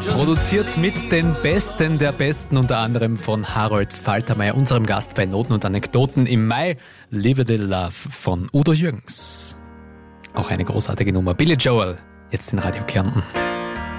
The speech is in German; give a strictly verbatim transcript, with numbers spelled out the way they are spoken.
Produziert mit den Besten der Besten, unter anderem von Harold Faltermeier, unserem Gast bei Noten und Anekdoten im Mai. Live the Love von Udo Jürgens. Auch eine großartige Nummer. Billy Joel, jetzt in Radio Kärnten.